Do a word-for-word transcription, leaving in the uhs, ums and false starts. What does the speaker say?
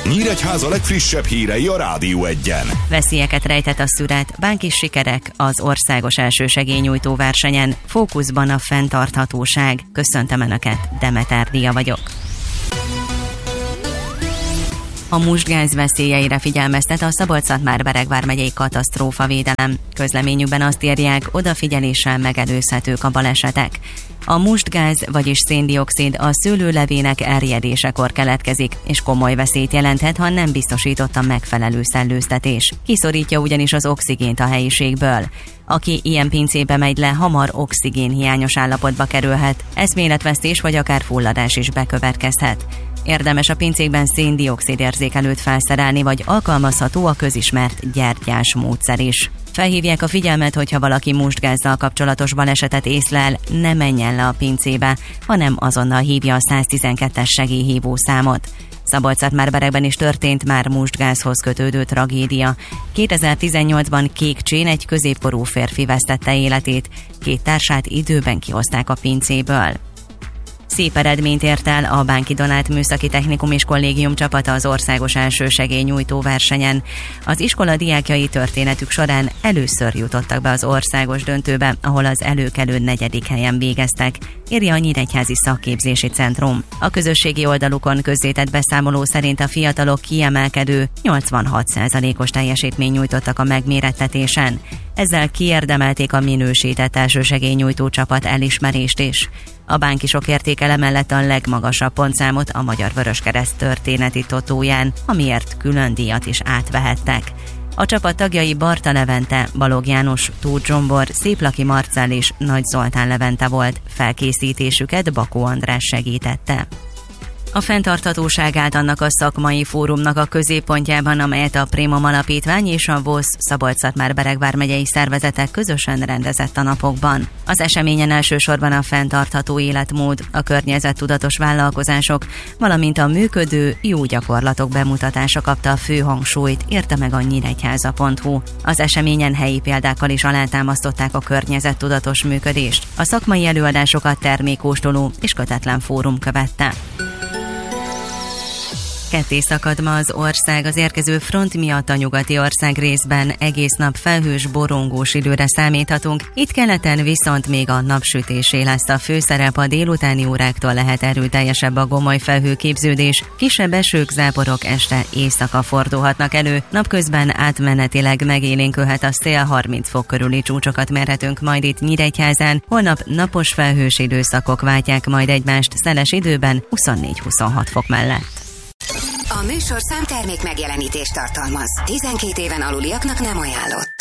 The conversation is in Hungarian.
Nyíregyháza legfrissebb hírei a Rádió Egyen. Veszélyeket rejtett a szüret, bánkis sikerek az országos elsősegélynyújtó versenyen. Fókuszban a fenntarthatóság. Köszöntöm Önöket, Demeter Díja vagyok. A mustgáz veszélyeire figyelmeztet a Szabolcs-Szatmár-Bereg vármegyei katasztrófavédelem. Közleményükben azt írják, odafigyeléssel megelőzhetők a balesetek. A mustgáz, vagyis széndioxid a szőlőlevének erjedésekor keletkezik, és komoly veszélyt jelenthet, ha nem biztosított a megfelelő szellőztetés. Kiszorítja ugyanis az oxigént a helyiségből. Aki ilyen pincébe megy le, hamar oxigénhiányos állapotba kerülhet, eszméletvesztés vagy akár fulladás is bekövetkezhet. Érdemes a pincékben széndioxid érzékelőt felszerelni, vagy alkalmazható a közismert gyertyás módszer is. Felhívják a figyelmet, hogyha valaki mustgázzal kapcsolatos balesetet észlel, ne menjen le a pincébe, hanem azonnal hívja a száztizenkettes segélyhívó számot. Szabolcs-Szatmár-Beregben is történt már mustgázhoz kötődő tragédia. kétezer-tizennyolcban Kékcsén egy középkorú férfi vesztette életét, két társát időben kihozták a pincéből. Szép eredményt ért el a Bánki Donát Műszaki Technikum és Kollégium csapata az országos elsősegélynyújtó versenyen. Az iskola diákjai történetük során először jutottak be az országos döntőbe, ahol az előkelő negyedik helyen végeztek, írja a Nyíregyházi Szakképzési Centrum. A közösségi oldalukon közzétett beszámoló szerint a fiatalok kiemelkedő nyolcvanhat százalékos teljesítményt nyújtottak a megmérettetésen. Ezzel kiérdemelték a minősített elsősegélynyújtó csapat elismerést is. A bánkisok értékele mellett a legmagasabb pontszámot a Magyar Vöröskereszt történeti totóján, amiért külön díjat is átvehettek. A csapat tagjai Barta Levente, Balog János, Tóth Zsombor, Széplaki Marcell és Nagy Zoltán Levente volt, felkészítésüket Bakó András segítette. A fenntarthatóság állt annak a szakmai fórumnak a középpontjában, amelyet a Prémom Alapítvány és a vé o es Szabolcs-Szatmár-Bereg vármegyei szervezetek közösen rendezett a napokban. Az eseményen elsősorban a fenntartható életmód, a környezettudatos vállalkozások, valamint a működő, jó gyakorlatok bemutatása kapta a fő hangsúlyt, írta meg a nyíregyháza pont hu. Az eseményen helyi példákkal is alátámasztották a környezettudatos működést. A szakmai előadásokat termékkóstoló és kötetlen fórum követte. Ketté szakad ma az ország az érkező front miatt a nyugati ország részben, egész nap felhős, borongós időre számíthatunk, itt keleten viszont még a napsütésé lesz a főszerep, a délutáni óráktól lehet erőteljesebb a gomoly felhőképződés, kisebb esők, záporok este éjszaka fordulhatnak elő, napközben átmenetileg megélénkülhet a szél, harminc fok körüli csúcsokat mérhetünk majd itt Nyíregyházán, holnap napos felhős időszakok váltják majd egymást szeles időben huszonnégy-huszonhat fok mellett. A műsorszám termék megjelenítést tartalmaz. tizenkét éven aluliaknak nem ajánlott.